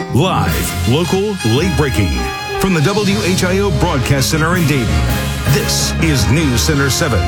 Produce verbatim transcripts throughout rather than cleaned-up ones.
Live, local, late breaking. From the W H I O Broadcast Center in Dayton, this is News Center seven.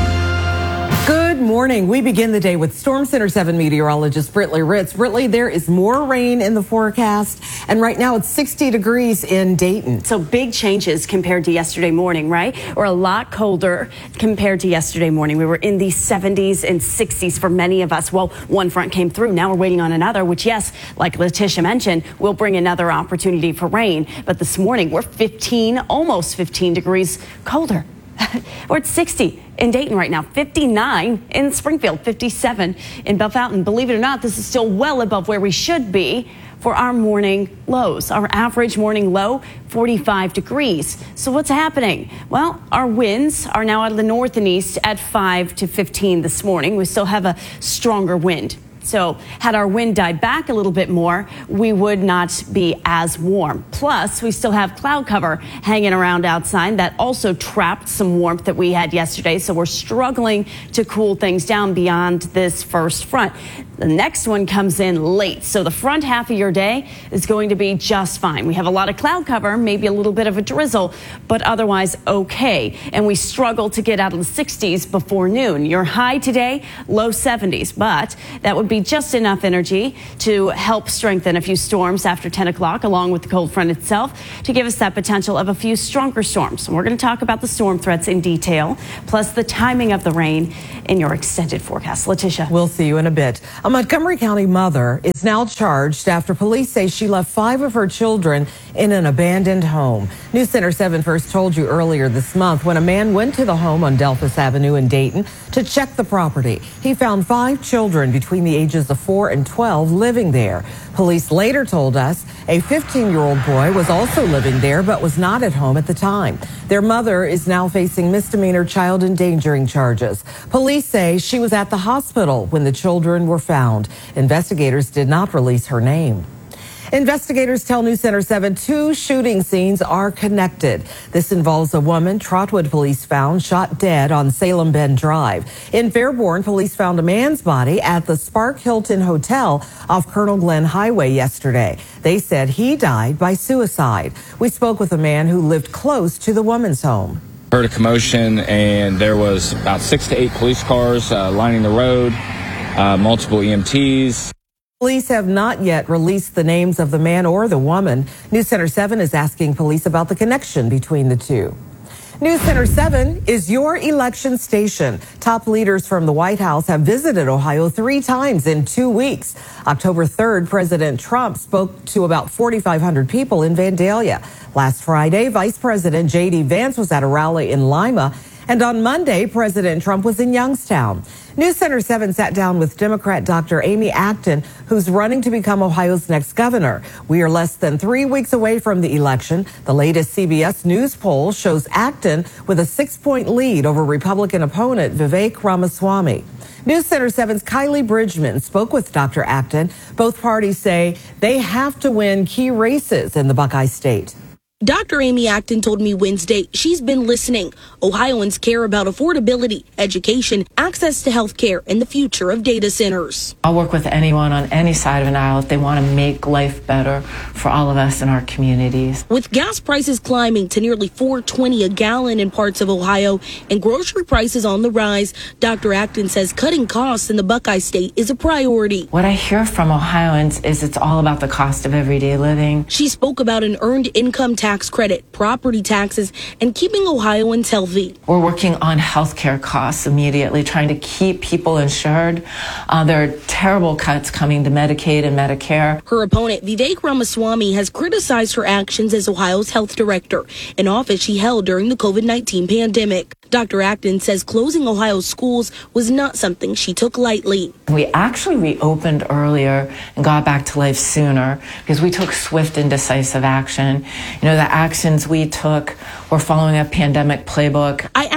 Good morning. We begin the day with Storm Center seven meteorologist Britley Ritz. Britley, there is more rain in the forecast, and right now it's sixty degrees in Dayton. So big changes compared to yesterday morning, right? Or a lot colder compared to yesterday morning. We were in the seventies and sixties for many of us. Well, one front came through. Now we're waiting on another, which, yes, like Letitia mentioned, will bring another opportunity for rain. But this morning we're fifteen, almost fifteen degrees colder. We're at sixty in Dayton right now, fifty-nine in Springfield, fifty-seven in Bellefontaine. Believe it or not, this is still well above where we should be for our morning lows. Our average morning low, forty-five degrees. So what's happening? Well, our winds are now out of the north and east at five to fifteen this morning. We still have a stronger wind. So had our wind died back a little bit more, we would not be as warm. Plus, we still have cloud cover hanging around outside that also trapped some warmth that we had yesterday. So we're struggling to cool things down beyond this first front. The next one comes in late. So the front half of your day is going to be just fine. We have a lot of cloud cover, maybe a little bit of a drizzle, but otherwise okay. And we struggle to get out of the sixties before noon. Your high today, low seventies, but that would be just enough energy to help strengthen a few storms after ten o'clock, along with the cold front itself, to give us that potential of a few stronger storms. And we're going to talk about the storm threats in detail, plus the timing of the rain in your extended forecast. Letitia. We'll see you in a bit. A Montgomery County mother is now charged after police say she left five of her children in an abandoned home. News Center seven first told you earlier this month when a man went to the home on Delphus Avenue in Dayton to check the property. He found five children between the ages of four and twelve living there. Police later told us a fifteen-year-old boy was also living there but was not at home at the time. Their mother is now facing misdemeanor child endangering charges. Police say she was at the hospital when the children were found. Investigators did not release her name. Investigators tell News Center seven two shooting scenes are connected. This involves a woman Trotwood police found shot dead on Salem Bend Drive. In Fairborn, police found a man's body at the Spark Hilton Hotel off Colonel Glenn Highway yesterday. They said he died by suicide. We spoke with a man who lived close to the woman's home. Heard a commotion, and there was about six to eight police cars uh, lining the road, uh, multiple E M Ts. Police have not yet released the names of the man or the woman. News Center seven is asking police about the connection between the two. News Center seven is your election station. Top leaders from the White House have visited Ohio three times in two weeks. October third, President Trump spoke to about forty-five hundred people in Vandalia. Last Friday, Vice President J D Vance was at a rally in Lima. And on Monday, President Trump was in Youngstown. News Center seven sat down with Democrat Doctor Amy Acton, who's running to become Ohio's next governor. We are less than three weeks away from the election. The latest C B S News poll shows Acton with a six-point lead over Republican opponent Vivek Ramaswamy. News Center seven's Kylie Bridgman spoke with Doctor Acton. Both parties say they have to win key races in the Buckeye State. Doctor Amy Acton told me Wednesday she's been listening. Ohioans care about affordability, education, access to health care, and the future of data centers. I'll work with anyone on any side of an aisle if they want to make life better for all of us in our communities. With gas prices climbing to nearly four dollars and twenty cents a gallon in parts of Ohio and grocery prices on the rise, Doctor Acton says cutting costs in the Buckeye State is a priority. What I hear from Ohioans is it's all about the cost of everyday living. She spoke about an earned income tax Tax credit, property taxes, and keeping Ohioans healthy. We're working on health care costs immediately, trying to keep people insured. Uh, there are terrible cuts coming to Medicaid and Medicare. Her opponent, Vivek Ramaswamy, has criticized her actions as Ohio's health director, an office she held during the COVID nineteen pandemic. Doctor Acton says closing Ohio's schools was not something she took lightly. We actually reopened earlier and got back to life sooner because we took swift and decisive action. You know, the actions we took were following a pandemic playbook. I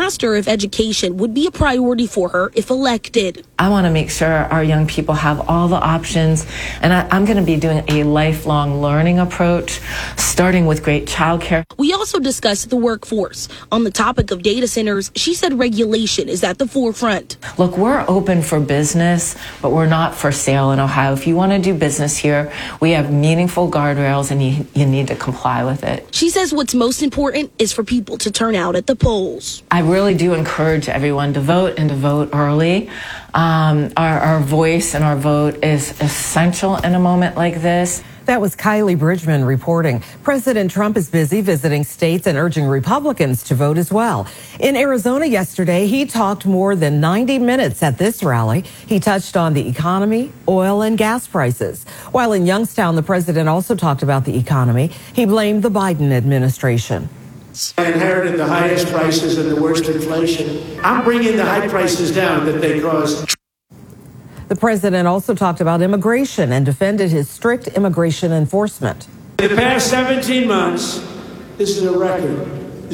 asked her if education would be a priority for her if elected. I want to make sure our young people have all the options, and I, I'm going to be doing a lifelong learning approach, starting with great childcare. We also discussed the workforce. On the topic of data centers, she said regulation is at the forefront. Look, we're open for business, but we're not for sale in Ohio. If you want to do business here, we have meaningful guardrails, and you, you need to comply with it. She says what's most important is for people to turn out at the polls. I really do encourage everyone to vote and to vote early. Um, our, our voice and our vote is essential in a moment like this. That was Kylie Bridgman reporting. President Trump is busy visiting states and urging Republicans to vote as well. In Arizona yesterday, he talked more than ninety minutes at this rally. He touched on the economy, oil and gas prices. While in Youngstown, the president also talked about the economy. He blamed the Biden administration. I inherited the highest prices and the worst inflation. I'm bringing the high prices down that they caused. The president also talked about immigration and defended his strict immigration enforcement. In the past seventeen months, this is a record,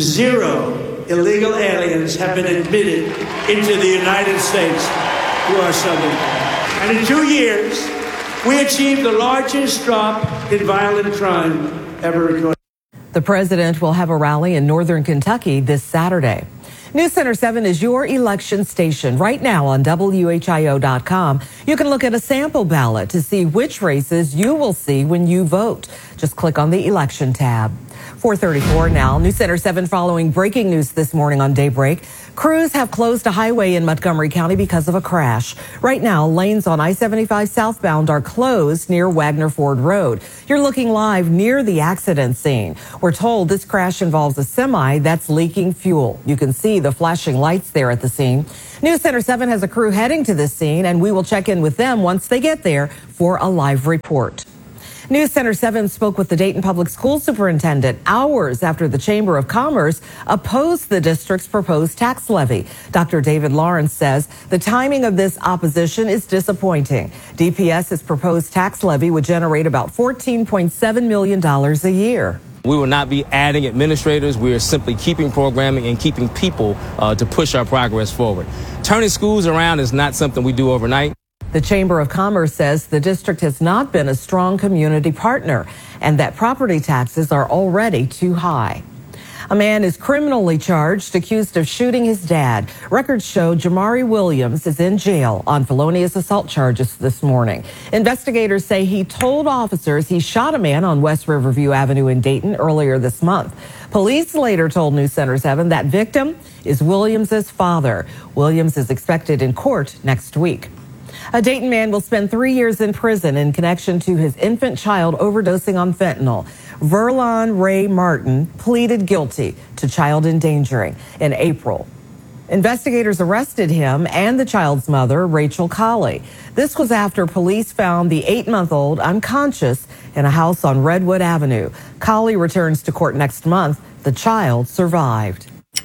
zero illegal aliens have been admitted into the United States through our southern border. And in two years, we achieved the largest drop in violent crime ever recorded. The president will have a rally in northern Kentucky this Saturday. News Center seven is your election station. Right now on W H I O dot com, you can look at a sample ballot to see which races you will see when you vote. Just click on the election tab. four thirty-four now. News Center seven following breaking news this morning on Daybreak. Crews have closed a highway in Montgomery County because of a crash. Right now, lanes on I seventy-five southbound are closed near Wagner Ford Road. You're looking live near the accident scene. We're told this crash involves a semi that's leaking fuel. You can see the flashing lights there at the scene. News Center seven has a crew heading to this scene, and we will check in with them once they get there for a live report. News Center seven spoke with the Dayton Public School Superintendent hours after the Chamber of Commerce opposed the district's proposed tax levy. Doctor David Lawrence says the timing of this opposition is disappointing. DPS's proposed tax levy would generate about fourteen point seven million dollars a year. We will not be adding administrators. We are simply keeping programming and keeping people uh, to push our progress forward. Turning schools around is not something we do overnight. The Chamber of Commerce says the district has not been a strong community partner and that property taxes are already too high. A man is criminally charged, accused of shooting his dad. Records show Jamari Williams is in jail on felonious assault charges this morning. Investigators say he told officers he shot a man on West Riverview Avenue in Dayton earlier this month. Police later told News Center seven that victim is Williams's father. Williams is expected in court next week. A Dayton man will spend three years in prison in connection to his infant child overdosing on fentanyl. Verlon Ray Martin pleaded guilty to child endangering in April. Investigators arrested him and the child's mother, Rachel Colley. This was after police found the eight-month-old unconscious in a house on Redwood Avenue. Colley returns to court next month. The child survived.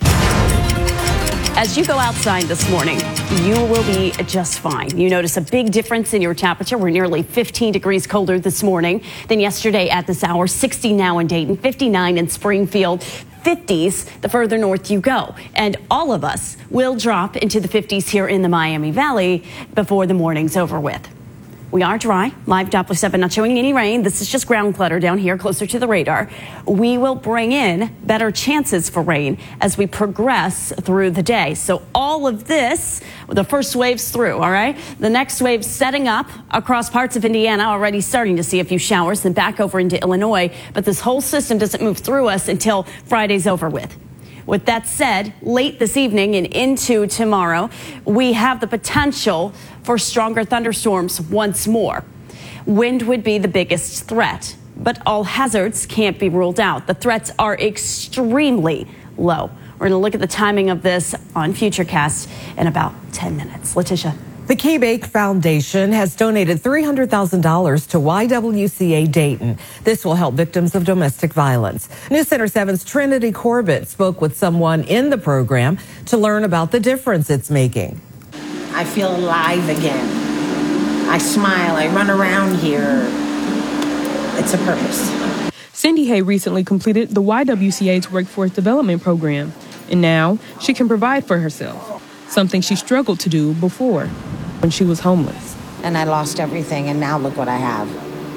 As you go outside this morning, you will be just fine. You notice a big difference in your temperature. We're nearly fifteen degrees colder this morning than yesterday at this hour. sixty now in Dayton, fifty-nine in Springfield, fifties the further north you go. And all of us will drop into the fifties here in the Miami Valley before the morning's over with. We are dry. Live Doppler seven not showing any rain. This is just ground clutter down here closer to the radar. We will bring in better chances for rain as we progress through the day. So all of this, the first wave's through, all right? The next wave's setting up across parts of Indiana, already starting to see a few showers, then back over into Illinois. But this whole system doesn't move through us until Friday's over with. With that said, late this evening and into tomorrow, we have the potential for stronger thunderstorms once more. Wind would be the biggest threat, but all hazards can't be ruled out. The threats are extremely low. We're going to look at the timing of this on Futurecast in about ten minutes. Letitia. The Key Bank Foundation has donated three hundred thousand dollars to Y W C A Dayton. This will help victims of domestic violence. News Center seven's Trinity Corbett spoke with someone in the program to learn about the difference it's making. I feel alive again. I smile. I run around here. It's a purpose. Cindy Hay recently completed the Y W C A's Workforce Development Program. And now she can provide for herself, something she struggled to do before when she was homeless. And I lost everything, and now look what I have.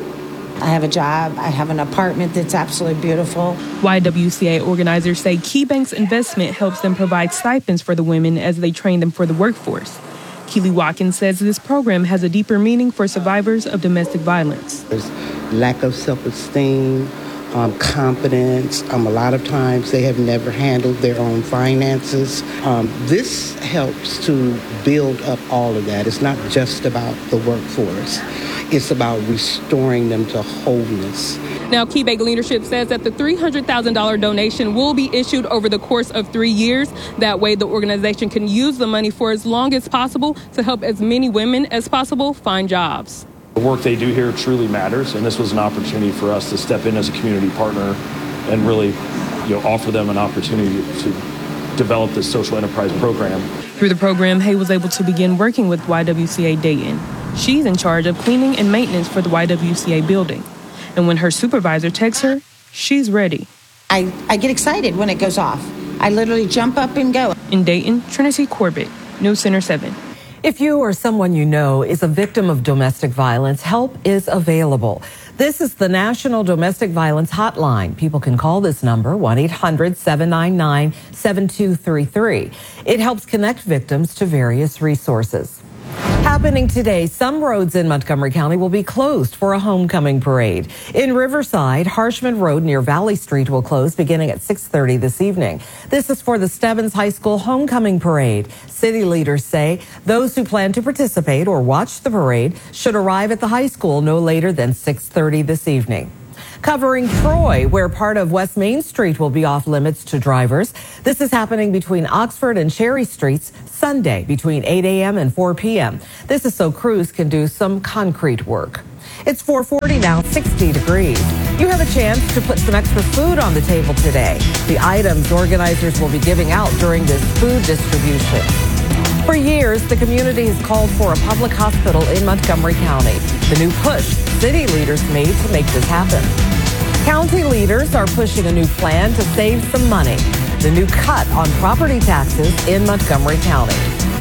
I have a job. I have an apartment that's absolutely beautiful. Y W C A organizers say KeyBank's investment helps them provide stipends for the women as they train them for the workforce. Keely Watkins says this program has a deeper meaning for survivors of domestic violence. There's lack of self-esteem, um, confidence. Um, a lot of times they have never handled their own finances. Um, this helps to build up all of that. It's not just about the workforce. It's about restoring them to wholeness. Now, KeyBank leadership says that the three hundred thousand dollars donation will be issued over the course of three years. That way, the organization can use the money for as long as possible to help as many women as possible find jobs. The work they do here truly matters, and this was an opportunity for us to step in as a community partner and really, you know, offer them an opportunity to develop this social enterprise program. Through the program, Hay was able to begin working with Y W C A Dayton. She's in charge of cleaning and maintenance for the Y W C A building. And when her supervisor texts her, she's ready. I, I get excited when it goes off. I literally jump up and go. In Dayton, Trinity Corbett, News Center seven. If you or someone you know is a victim of domestic violence, help is available. This is the National Domestic Violence Hotline. People can call this number, one eight hundred seven nine nine seven two three three. It helps connect victims to various resources. Happening today, some roads in Montgomery County will be closed for a homecoming parade. In Riverside, Harshman Road near Valley Street will close beginning at six thirty this evening. This is for the Stebbins High School homecoming parade. City leaders say those who plan to participate or watch the parade should arrive at the high school no later than six thirty this evening. Covering Troy, where part of West Main Street will be off limits to drivers. This is happening between Oxford and Cherry Streets Sunday between eight a.m. and four p.m. This is so crews can do some concrete work. It's four forty now, sixty degrees. You have a chance to put some extra food on the table today. The items organizers will be giving out during this food distribution. For years, the community has called for a public hospital in Montgomery County. The new push city leaders made to make this happen. County leaders are pushing a new plan to save some money. The new cut on property taxes in Montgomery County.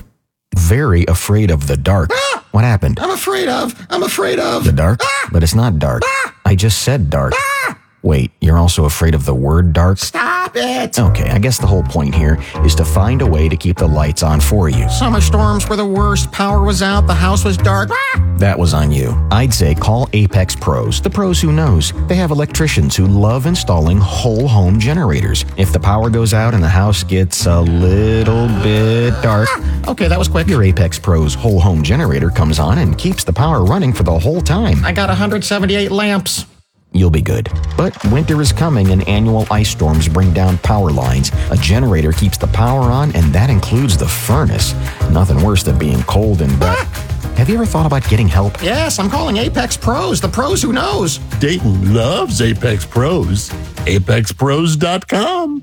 Very afraid of the dark. Ah! What happened? I'm afraid of. I'm afraid of. The dark? Ah! But it's not dark. Ah! I just said dark. Ah! Wait, you're also afraid of the word dark? Stop it! Okay, I guess the whole point here is to find a way to keep the lights on for you. Summer storms were the worst. Power was out. The house was dark. Ah! That was on you. I'd say call Apex Pros, the pros who knows. They have electricians who love installing whole home generators. If the power goes out and the house gets a little bit dark, ah! Okay, that was quick. Your Apex Pros whole home generator comes on and keeps the power running for the whole time. I got one hundred seventy-eight lamps. You'll be good. But winter is coming and annual ice storms bring down power lines. A generator keeps the power on, and that includes the furnace. Nothing worse than being cold and wet. Have you ever thought about getting help? Yes, I'm calling Apex Pros, the pros who knows. Dayton loves Apex Pros. Apex Pros dot com.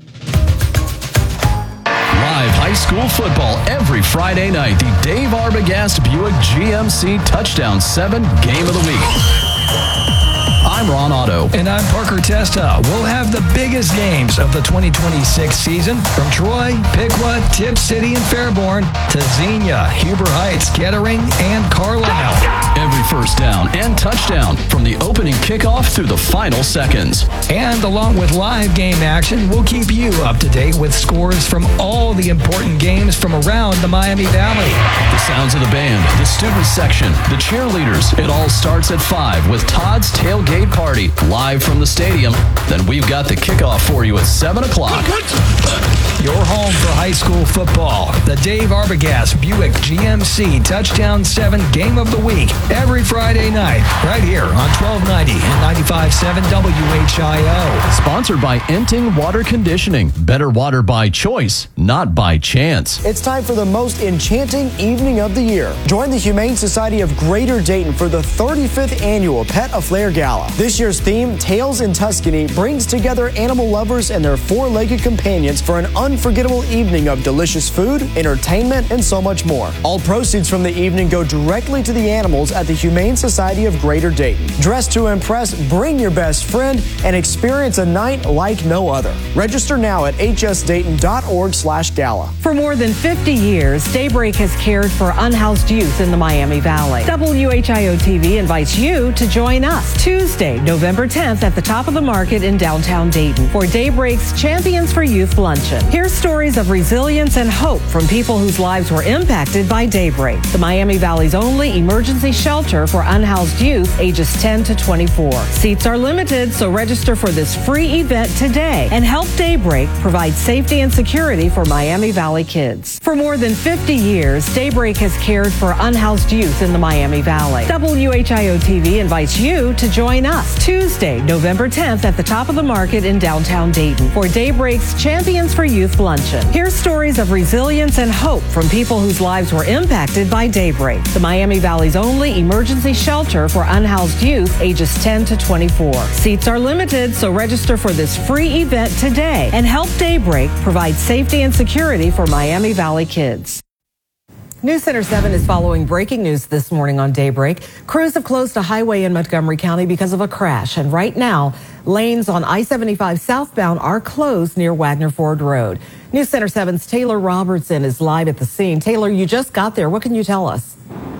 Live high school football every Friday night. The Dave Arbogast Buick G M C Touchdown seven Game of the Week. I'm Ron Otto. And I'm Parker Testa. We'll have the biggest games of the twenty twenty-six season from Troy, Piqua, Tipp City, and Fairborn to Xenia, Huber Heights, Kettering, and Carlisle. Every first down and touchdown from the opening kickoff through the final seconds. And along with live game action, we'll keep you up to date with scores from all the important games from around the Miami Valley. The sounds of the band, the student section, the cheerleaders. It all starts at five with Todd's Tailgate Party live from the stadium. Then we've got the kickoff for you at seven o'clock. Your home for high school football. The Dave Arbogast Buick G M C Touchdown seven Game of the Week. Every Friday night, right here on twelve ninety and ninety-five point seven W H I O. Sponsored by Enting Water Conditioning. Better water by choice, not by chance. It's time for the most enchanting evening of the year. Join the Humane Society of Greater Dayton for the thirty-fifth annual Pet a Flare Gala. Gala. This year's theme, Tales in Tuscany, brings together animal lovers and their four-legged companions for an unforgettable evening of delicious food, entertainment, and so much more. All proceeds from the evening go directly to the animals at the Humane Society of Greater Dayton. Dress to impress, bring your best friend, and experience a night like no other. Register now at h s dayton dot org slash gala. For more than fifty years, Daybreak has cared for unhoused youth in the Miami Valley. W H I O T V invites you to join us Tuesday, November tenth at the Top of the Market in downtown Dayton for Daybreak's Champions for Youth Luncheon. Hear stories of resilience and hope from people whose lives were impacted by Daybreak, the Miami Valley's only emergency shelter for unhoused youth ages ten to twenty-four. Seats are limited, so register for this free event today and help Daybreak provide safety and security for Miami Valley kids. For more than fifty years, Daybreak has cared for unhoused youth in the Miami Valley. W H I O T V invites you to join us Tuesday, November tenth at the Top of the Market in downtown Dayton for Daybreak's Champions for Youth Luncheon. Hear stories of resilience and hope from people whose lives were impacted by Daybreak, the Miami Valley's only emergency shelter for unhoused youth ages ten to twenty-four. Seats are limited, so register for this free event today and help Daybreak provide safety and security for Miami Valley kids. News Center seven is following breaking news this morning on Daybreak. Crews have closed a highway in Montgomery County because of a crash, and right now, lanes on I seventy-five southbound are closed near Wagner Ford Road. News Center seven's Taylor Robertson is live at the scene. Taylor, you just got there. What can you tell us?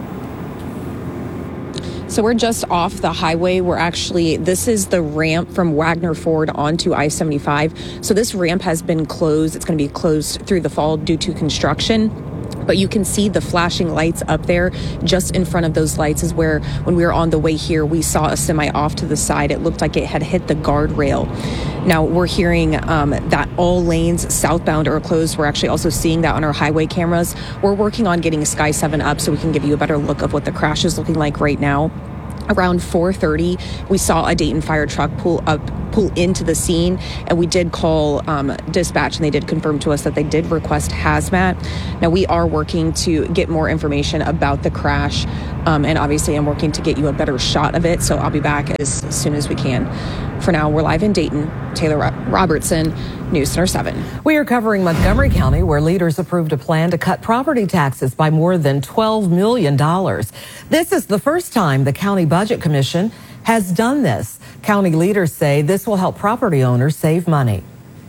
So we're just off the highway. We're actually, this is the ramp from Wagner Ford onto I seventy-five. So this ramp has been closed. It's going to be closed through the fall due to construction. But you can see the flashing lights up there. Just in front of those lights is where, when we were on the way here, we saw a semi off to the side. It looked like it had hit the guardrail. Now, we're hearing um, that all lanes southbound are closed. We're actually also seeing that on our highway cameras. We're working on getting Sky seven up so we can give you a better look of what the crash is looking like right now. Around four thirty, we saw a Dayton fire truck pull up, pull into the scene, and we did call um, dispatch, and they did confirm to us that they did request hazmat. Now, we are working to get more information about the crash, um, and obviously I'm working to get you a better shot of it, so I'll be back as soon as we can. For now, we're live in Dayton. Taylor Robertson, News Center seven. We are covering Montgomery County, where leaders approved a plan to cut property taxes by more than twelve million dollars. This is the first time the County Budget Commission has done this. County leaders say this will help property owners save money.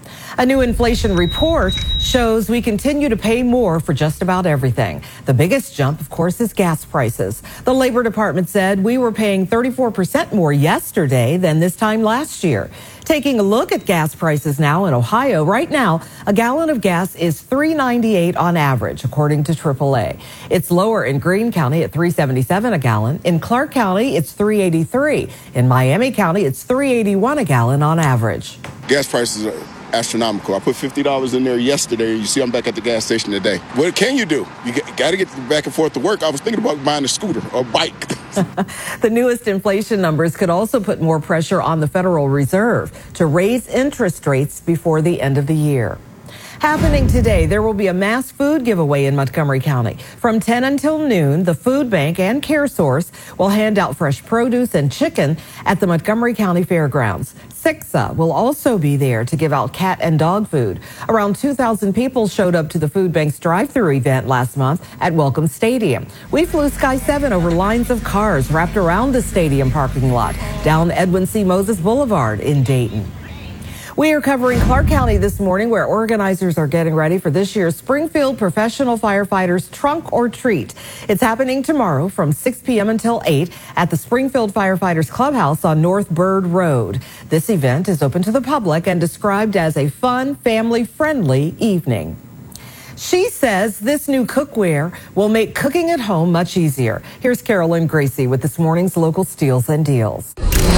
A new inflation report shows we continue to pay more for just about everything. The biggest jump, of course, is gas prices. The Labor Department said we were paying thirty-four percent more yesterday than this time last year. Taking a look at gas prices now in Ohio, right now, a gallon of gas is three ninety-eight on average, according to triple A. It's lower in Greene County at three seventy-seven a gallon. In Clark County, it's three eighty-three. In Miami County, it's three eighty-one a gallon on average. Gas prices are astronomical. I put fifty dollars in there yesterday. You see I'm back at the gas station today. What can you do? You got to get back and forth to work. I was thinking about buying a scooter or bike. The newest inflation numbers could also put more pressure on the Federal Reserve to raise interest rates before the end of the year. Happening today, there will be a mass food giveaway in Montgomery County. From ten until noon, the Food Bank and CareSource will hand out fresh produce and chicken at the Montgomery County Fairgrounds. S I C S A will also be there to give out cat and dog food. Around two thousand people showed up to the Food Bank's drive-thru event last month at Welcome Stadium. We flew Sky seven over lines of cars wrapped around the stadium parking lot, down Edwin C. Moses Boulevard in Dayton. We are covering Clark County this morning, where organizers are getting ready for this year's Springfield Professional Firefighters Trunk or Treat. It's happening tomorrow from six p.m. until eight at the Springfield Firefighters Clubhouse on North Bird Road. This event is open to the public and described as a fun, family-friendly evening. She says this new cookware will make cooking at home much easier. Here's Carolyn Gracie with this morning's local steals and deals.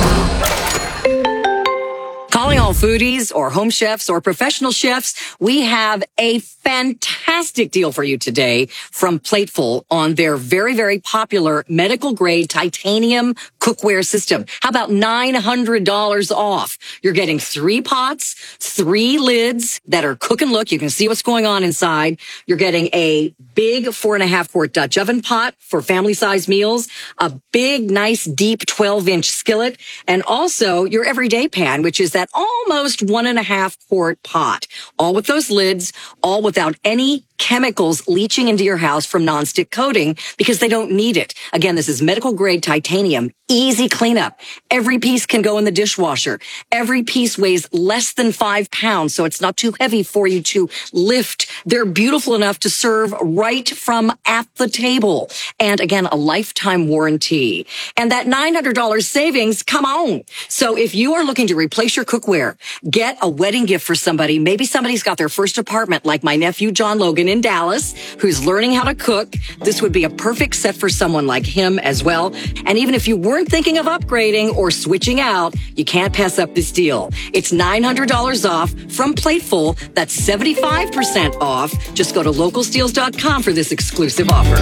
Calling all foodies or home chefs or professional chefs, we have a fantastic deal for you today from Plateful on their very, very popular medical grade titanium cookware system. How about nine hundred dollars off? You're getting three pots, three lids that are cook and look. You can see what's going on inside. You're getting a big four and a half quart Dutch oven pot for family size meals, a big, nice, deep twelve inch skillet, and also your everyday pan, which is that almost one and a half quart pot. All with those lids, all without any chemicals leaching into your house from nonstick coating because they don't need it. Again, this is medical grade titanium, easy cleanup. Every piece can go in the dishwasher. Every piece weighs less than five pounds, so it's not too heavy for you to lift. They're beautiful enough to serve right from at the table. And again, a lifetime warranty. And that nine hundred dollars savings, come on. So if you are looking to replace your cookware, get a wedding gift for somebody. Maybe somebody's got their first apartment like my nephew, John Logan, in Dallas, who's learning how to cook. This would be a perfect set for someone like him as well. And even if you weren't thinking of upgrading or switching out, you can't pass up this deal. It's nine hundred dollars off from Plateful. That's seventy-five percent off. Just go to local steels dot com for this exclusive offer.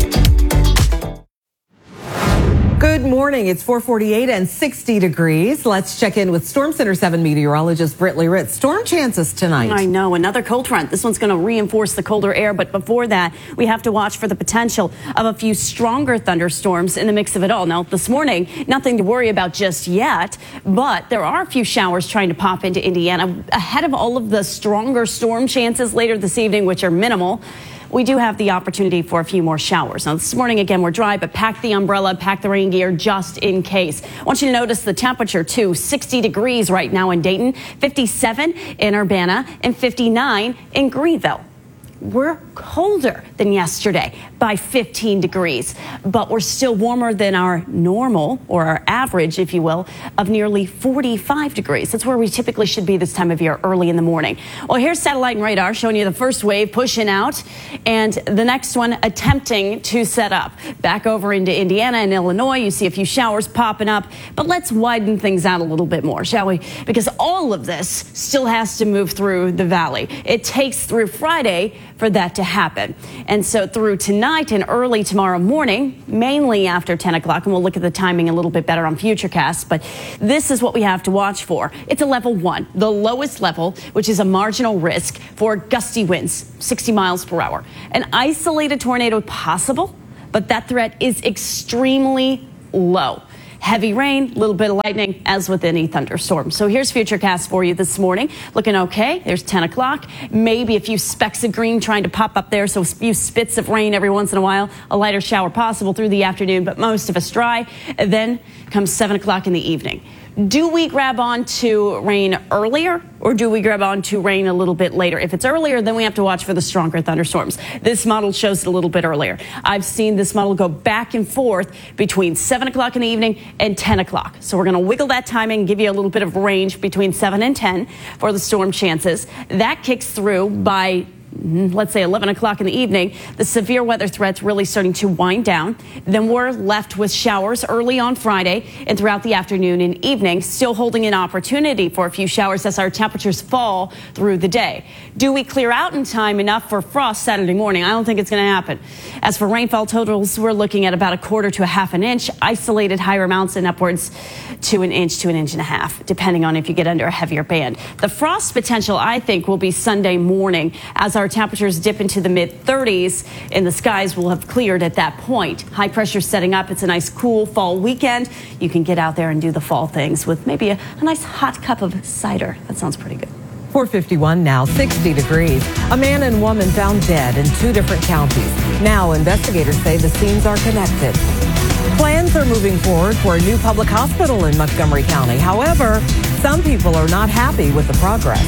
Good morning. It's four forty-eight and sixty degrees. Let's check in with Storm Center seven meteorologist Brittany Ritz. Storm chances tonight. I know, another cold front. This one's going to reinforce the colder air, but before that, we have to watch for the potential of a few stronger thunderstorms in the mix of it all. Now, this morning, nothing to worry about just yet, but there are a few showers trying to pop into Indiana ahead of all of the stronger storm chances later this evening, which are minimal. We do have the opportunity for a few more showers. Now, this morning, again, we're dry, but pack the umbrella, pack the rain gear just in case. I want you to notice the temperature, too. sixty degrees right now in Dayton, fifty-seven in Urbana, and fifty-nine in Greenville. We're colder than yesterday by fifteen degrees, but we're still warmer than our normal, or our average, if you will, of nearly forty-five degrees. That's where we typically should be this time of year, early in the morning. Well, here's satellite and radar showing you the first wave pushing out and the next one attempting to set up. Back over into Indiana and Illinois, you see a few showers popping up, but let's widen things out a little bit more, shall we? Because all of this still has to move through the valley. It takes through Friday for that to happen. And so through tonight and early tomorrow morning, mainly after ten o'clock, and we'll look at the timing a little bit better on Futurecast, but this is what we have to watch for. It's a level one, the lowest level, which is a marginal risk for gusty winds, sixty miles per hour. An isolated tornado possible, but that threat is extremely low. Heavy rain, a little bit of lightning, as with any thunderstorm. So here's Futurecast for you this morning. Looking okay. There's ten o'clock. Maybe a few specks of green trying to pop up there. So a few spits of rain every once in a while. A lighter shower possible through the afternoon, but most of us dry. And then comes seven o'clock in the evening. Do we grab on to rain earlier, or do we grab on to rain a little bit later? If it's earlier, then we have to watch for the stronger thunderstorms. This model shows it a little bit earlier. I've seen this model go back and forth between seven o'clock in the evening and ten o'clock. So we're going to wiggle that timing, give you a little bit of range between seven and ten for the storm chances. That kicks through by, let's say, eleven o'clock in the evening. The severe weather threats really starting to wind down. Then we're left with showers early on Friday and throughout the afternoon and evening, still holding an opportunity for a few showers as our temperatures fall through the day. Do we clear out in time enough for frost Saturday morning? I don't think it's going to happen. As for rainfall totals, we're looking at about a quarter to a half an inch, isolated higher amounts and upwards to an inch to an inch and a half, depending on if you get under a heavier band. The frost potential, I think, will be Sunday morning as our temperatures dip into the mid thirties and the skies will have cleared at that point. High pressure setting up. It's a nice cool fall weekend. You can get out there and do the fall things with maybe a, a nice hot cup of cider. That sounds pretty good. four fifty-one now, sixty degrees. A man and woman found dead in two different counties. Now investigators say the scenes are connected. Plans are moving forward for a new public hospital in Montgomery County. However, some people are not happy with the progress.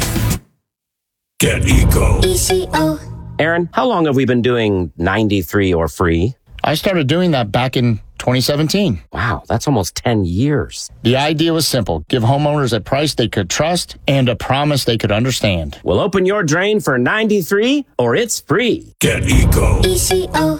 Get Eco. E C O. Aaron, how long have we been doing ninety-three or free? I started doing that back in twenty seventeen. Wow, that's almost ten years. The idea was simple. Give homeowners a price they could trust and a promise they could understand. Well, open your drain for ninety-three or it's free. Get Eco. E C O.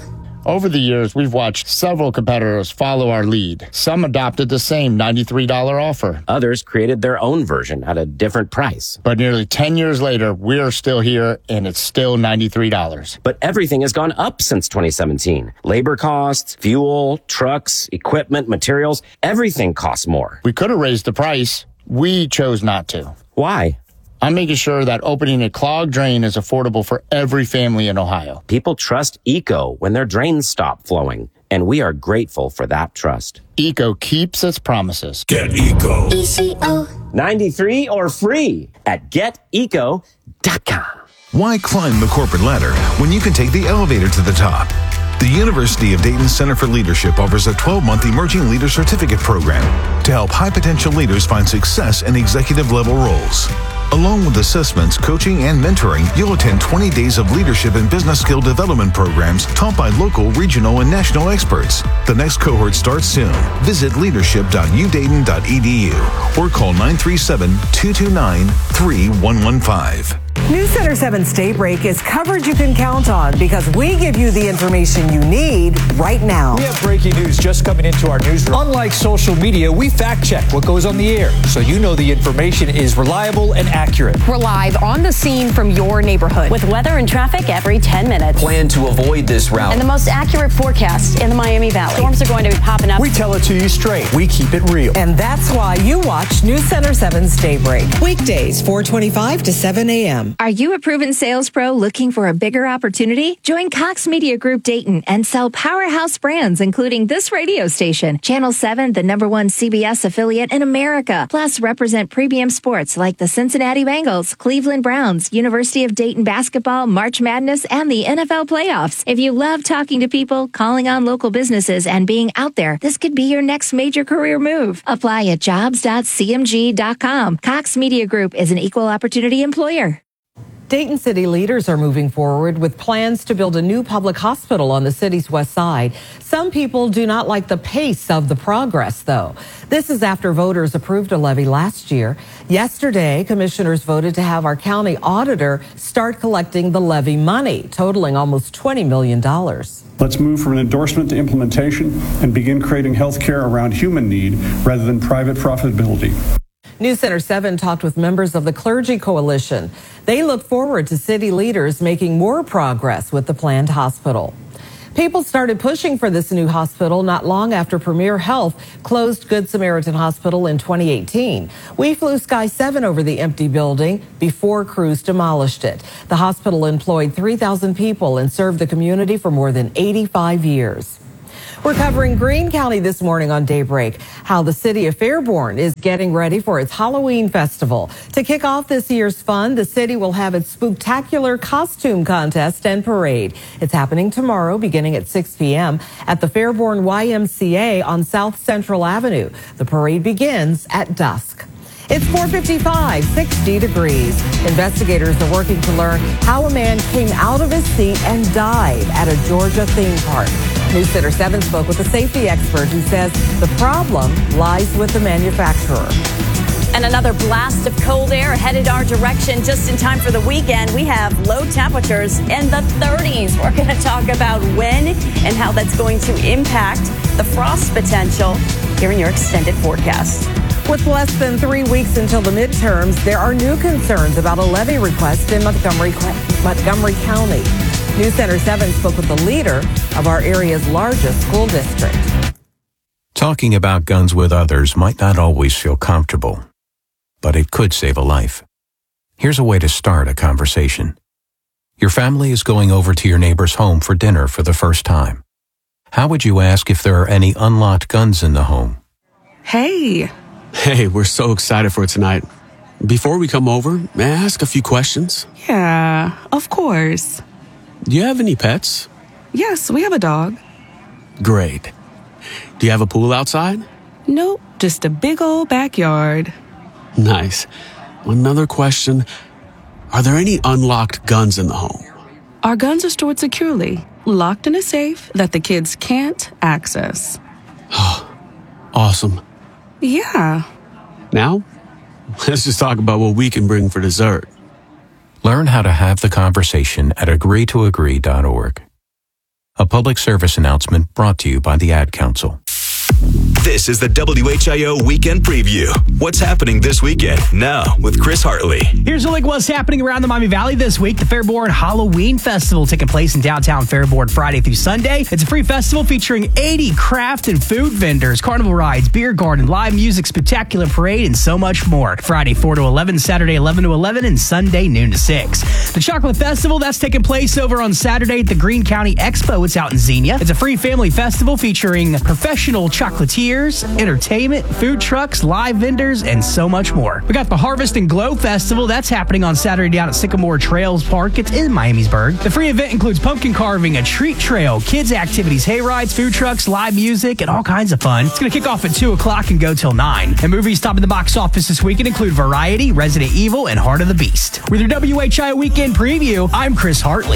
Over the years, we've watched several competitors follow our lead. Some adopted the same ninety-three dollars offer. Others created their own version at a different price. But nearly ten years later, we're still here, and it's still ninety-three dollars. But everything has gone up since twenty seventeen. Labor costs, fuel, trucks, equipment, materials, everything costs more. We could have raised the price. We chose not to. Why? I'm making sure that opening a clogged drain is affordable for every family in Ohio. People trust ECO when their drains stop flowing, and we are grateful for that trust. ECO keeps its promises. Get ECO. E C O. ninety-three or free at get eco dot com. Why climb the corporate ladder when you can take the elevator to the top? The University of Dayton Center for Leadership offers a twelve-month Emerging Leader Certificate program to help high-potential leaders find success in executive-level roles. Along with assessments, coaching, and mentoring, you'll attend twenty days of leadership and business skill development programs taught by local, regional, and national experts. The next cohort starts soon. Visit leadership dot u dayton dot e d u or call nine three seven, two two nine, three one one five. News Center seven's Daybreak is coverage you can count on because we give you the information you need right now. We have breaking news just coming into our newsroom. Unlike social media, we fact check what goes on the air so you know the information is reliable and accurate. We're live on the scene from your neighborhood with weather and traffic every ten minutes. Plan to avoid this route. And the most accurate forecast in the Miami Valley. Storms are going to be popping up. We tell it to you straight. We keep it real. And that's why you watch News Center seven's Daybreak. Weekdays, four twenty-five to seven a.m. Are you a proven sales pro looking for a bigger opportunity? Join Cox Media Group Dayton and sell powerhouse brands, including this radio station, Channel seven, the number one C B S affiliate in America. Plus, represent premium sports like the Cincinnati Bengals, Cleveland Browns, University of Dayton basketball, March Madness, and the N F L playoffs. If you love talking to people, calling on local businesses, and being out there, this could be your next major career move. Apply at jobs dot c m g dot com. Cox Media Group is an equal opportunity employer. Dayton city leaders are moving forward with plans to build a new public hospital on the city's west side. Some people do not like the pace of the progress, though. This is after voters approved a levy last year. Yesterday, commissioners voted to have our county auditor start collecting the levy money, totaling almost twenty million dollars. Let's move from an endorsement to implementation and begin creating health care around human need rather than private profitability. News Center seven talked with members of the Clergy Coalition. They look forward to city leaders making more progress with the planned hospital. People started pushing for this new hospital not long after Premier Health closed Good Samaritan Hospital in twenty eighteen. We flew Sky seven over the empty building before crews demolished it. The hospital employed three thousand people and served the community for more than eighty-five years. We're covering Greene County this morning on Daybreak, how the city of Fairborn is getting ready for its Halloween festival. To kick off this year's fun, the city will have its spooktacular costume contest and parade. It's happening tomorrow beginning at six p.m. at the Fairborn Y M C A on South Central Avenue. The parade begins at dusk. It's four fifty-five, sixty degrees. Investigators are working to learn how a man came out of his seat and died at a Georgia theme park. News Center seven spoke with a safety expert who says the problem lies with the manufacturer. And another blast of cold air headed our direction just in time for the weekend. We have low temperatures in the thirties. We're going to talk about when and how that's going to impact the frost potential here in your extended forecast. With less than three weeks until the midterms, there are new concerns about a levy request in Montgomery, Montgomery County. News Center seven spoke with the leader of our area's largest school district. Talking about guns with others might not always feel comfortable, but it could save a life. Here's a way to start a conversation. Your family is going over to your neighbor's home for dinner for the first time. How would you ask if there are any unlocked guns in the home? Hey. Hey, we're so excited for tonight. Before we come over, may I ask a few questions? Yeah, of course. Do you have any pets? Yes, we have a dog. Great. Do you have a pool outside? Nope, just a big old backyard. Nice. Another question. Are there any unlocked guns in the home? Our guns are stored securely, locked in a safe that the kids can't access. Awesome. Yeah. Now, let's just talk about what we can bring for dessert. Learn how to have the conversation at agree to agree dot org. A public service announcement brought to you by the Ad Council. This is the W H I O Weekend Preview. What's happening this weekend? Now with Chris Hartley. Here's a look at what's happening around the Miami Valley this week. The Fairboard Halloween Festival taking place in downtown Fairboard Friday through Sunday. It's a free festival featuring eighty craft and food vendors, carnival rides, beer garden, live music, spectacular parade, and so much more. Friday four to eleven, Saturday eleven to eleven, and Sunday noon to six. The Chocolate Festival, that's taking place over on Saturday at the Greene County Expo. It's out in Xenia. It's a free family festival featuring professional chocolatiers, entertainment, food trucks, live vendors, and so much more. We got the Harvest and Glow Festival. That's happening on Saturday down at Sycamore Trails Park. It's in Miamisburg. The free event includes pumpkin carving, a treat trail, kids activities, hay rides, food trucks, live music, and all kinds of fun. It's going to kick off at two o'clock and go till nine. And movies topping the box office this weekend include Variety, Resident Evil, and Heart of the Beast. With your W H I O Weekend Preview, I'm Chris Hartley.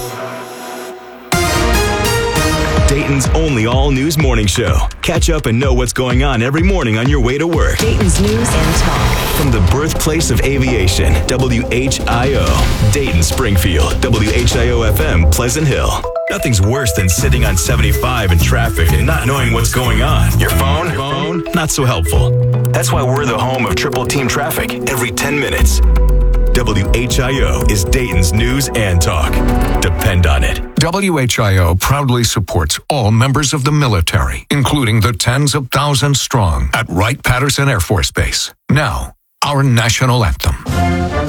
Dayton's only all-news morning show. Catch up and know what's going on every morning on your way to work. Dayton's News and Talk. From the birthplace of aviation, W H I O. Dayton, Springfield, W H I O F M, Pleasant Hill. Nothing's worse than sitting on seventy-five in traffic and not knowing what's going on. Your phone? Phone? Not so helpful. That's why we're the home of Triple Team Traffic every ten minutes. W H I O is Dayton's news and talk. Depend on it. W H I O proudly supports all members of the military, including the tens of thousands strong at Wright-Patterson Air Force Base. Now, our national anthem.